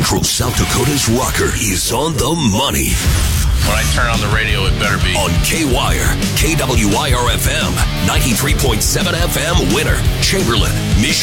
Central South Dakota's rocker is on the money. When I turn on the radio, it better be On K-Wire, KWIR-FM, 93.7 FM, Winter, Chamberlain, Mission.